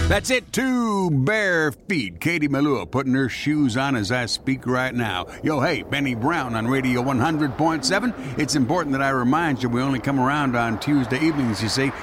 That's it, 2 bare feet. Katie Malua putting her shoes on as I speak right now. Yo, hey, Benny Brown on Radio 100.7. It's important that I remind you we only come around on Tuesday evenings, you see.